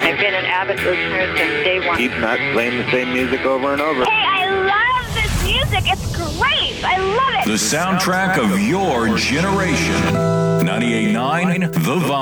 I've been an avid listener since day one. Keep not playing the same music over and over. Hey, I love this music. It's great. I love it. The soundtrack of your generation. 98.9 The Vibe.